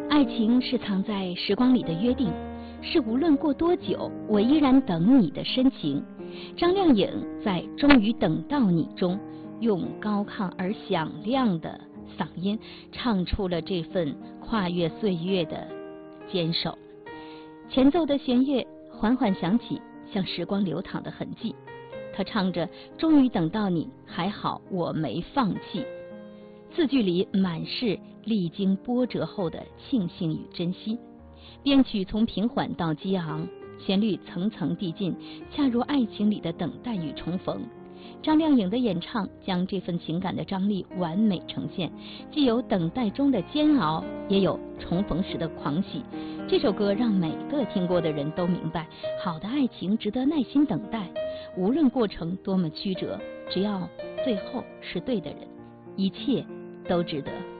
爱情是藏在时光里的约定，是无论过多久我依然等你的深情。张靓颖在《终于等到你》中用高亢而响亮的嗓音唱出了这份跨越岁月的坚守。前奏的弦乐缓缓响起，像时光流淌的痕迹。她唱着终于等到你，还好我没放弃，字句里满是历经波折后的庆幸与珍惜。编曲从平缓到激昂，旋律层层递进，恰如爱情里的等待与重逢。张靓颖的演唱将这份情感的张力完美呈现，既有等待中的煎熬，也有重逢时的狂喜。这首歌让每个听过的人都明白，好的爱情值得耐心等待，无论过程多么曲折，只要最后是对的人，一切都值得。